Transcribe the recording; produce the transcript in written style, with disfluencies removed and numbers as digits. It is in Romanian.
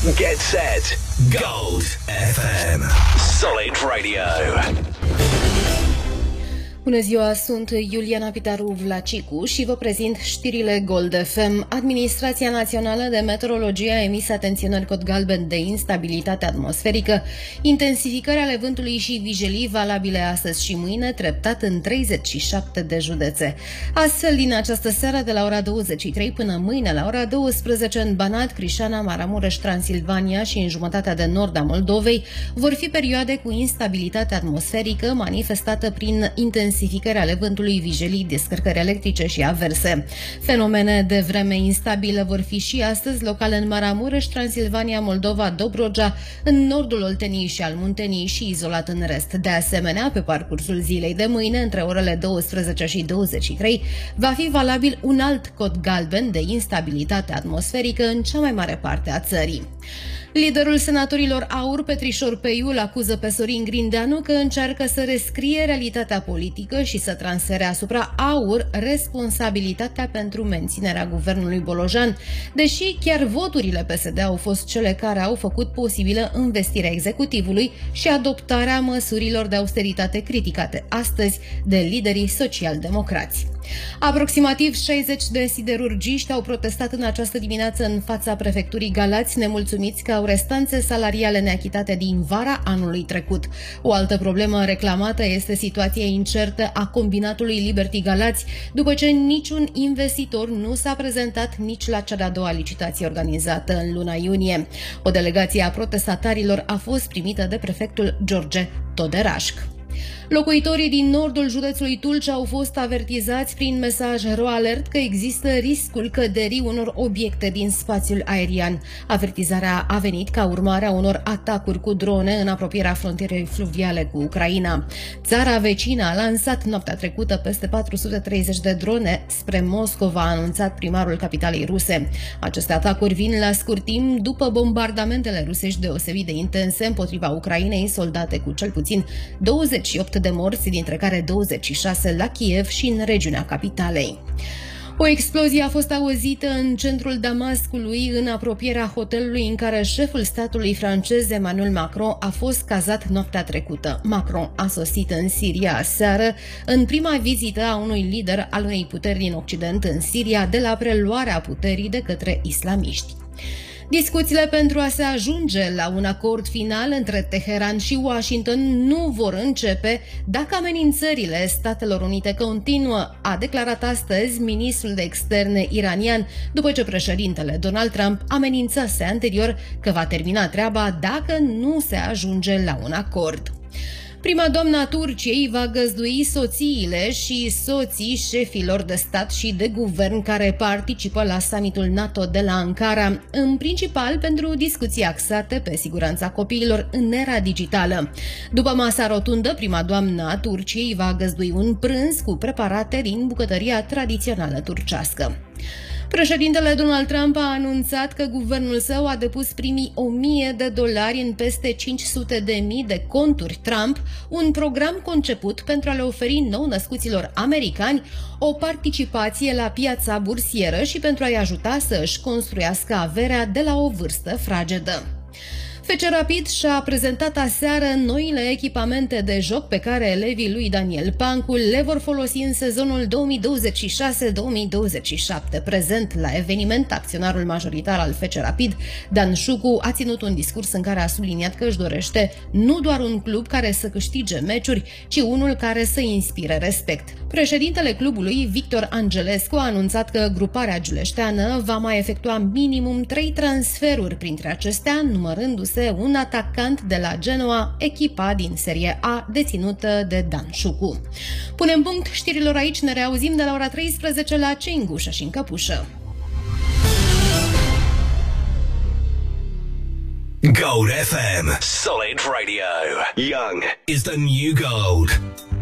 Get set. Gold FM. Solid Radio. Bună ziua, sunt Iuliana Pitaru Vlacicu și vă prezint știrile Gold FM. Administrația Națională de Meteorologie a emis atenționări cod galben de instabilitate atmosferică, intensificări ale vântului și vijelii valabile astăzi și mâine, treptat în 37 de județe. Astfel, din această seară, de la ora 23 până mâine, la ora 12, în Banat, Crișana, Maramureș, Transilvania și în jumătatea de nord a Moldovei, vor fi perioade cu instabilitate atmosferică manifestată prin intensificări ale vântului, vijelii, descărcări electrice și averse. Fenomene de vreme instabilă vor fi și astăzi locale în Maramureș, Transilvania, Moldova, Dobrogea, în nordul Olteniei și al Munteniei și izolat în rest. De asemenea, pe parcursul zilei de mâine, între orele 12 și 23, va fi valabil un alt cod galben de instabilitate atmosferică în cea mai mare parte a țării. Liderul senatorilor AUR, Petrișor Peiu, îl acuză pe Sorin Grindeanu că încearcă să rescrie realitatea politică și să transfere asupra AUR responsabilitatea pentru menținerea guvernului Bolojan, deși chiar voturile PSD au fost cele care au făcut posibilă învestirea executivului și adoptarea măsurilor de austeritate criticate astăzi de liderii social-democrați. Aproximativ 60 de siderurgiști au protestat în această dimineață în fața prefecturii Galați, nemulțumiți că au restanțe salariale neachitate din vara anului trecut. O altă problemă reclamată este situația incertă a combinatului Liberty Galați, după ce niciun investitor nu s-a prezentat nici la cea de-a doua licitație organizată în luna iunie. O delegație a protestatarilor a fost primită de prefectul George Toderașc. Locuitorii din nordul județului Tulcea au fost avertizați prin mesaj RoAlert că există riscul căderii unor obiecte din spațiul aerian. Avertizarea a venit ca urmare a unor atacuri cu drone în apropierea frontierei fluviale cu Ucraina. Țara vecină a lansat noaptea trecută peste 430 de drone spre Moscova, a anunțat primarul capitalei ruse. Aceste atacuri vin la scurt timp după bombardamentele rusești deosebit de intense împotriva Ucrainei, soldate cu cel puțin 28 de morți, dintre care 26 la Kiev și în regiunea capitalei. O explozie a fost auzită în centrul Damascului, în apropierea hotelului în care șeful statului francez Emmanuel Macron a fost cazat noaptea trecută. Macron a sosit în Siria aseară, în prima vizită a unui lider al unei puteri din Occident în Siria, de la preluarea puterii de către islamiști. Discuțiile pentru a se ajunge la un acord final între Teheran și Washington nu vor începe dacă amenințările Statelor Unite continuă, a declarat astăzi ministrul de externe iranian, după ce președintele Donald Trump amenințase anterior că va termina treaba dacă nu se ajunge la un acord. Prima doamna Turciei va găzdui soțiile și soții șefilor de stat și de guvern care participă la summitul NATO de la Ankara, în principal pentru discuții axate pe siguranța copiilor în era digitală. După masa rotundă, prima doamna Turciei va găzdui un prânz cu preparate din bucătăria tradițională turcească. Președintele Donald Trump a anunțat că guvernul său a depus primii $1.000 în peste 500.000 de conturi Trump, un program conceput pentru a le oferi nou-născuților americani o participație la piața bursieră și pentru a-i ajuta să își construiască averea de la o vârstă fragedă. FC Rapid și-a prezentat aseară noile echipamente de joc pe care elevii lui Daniel Pancu le vor folosi în sezonul 2026-2027. Prezent la eveniment, acționarul majoritar al FC Rapid, Dan Șucu, a ținut un discurs în care a subliniat că își dorește nu doar un club care să câștige meciuri, ci unul care să inspire respect. Președintele clubului, Victor Angelescu, a anunțat că gruparea giuleșteană va mai efectua minimum 3 transferuri, printre acestea numărându-se un atacant de la Genoa, echipa din Serie A deținută de Dan Șucu. Punem punct știrilor aici, ne reauzim de la ora 13 la Ce în gușă și în căpușă. Gold FM. Solid Radio. Young is the new gold.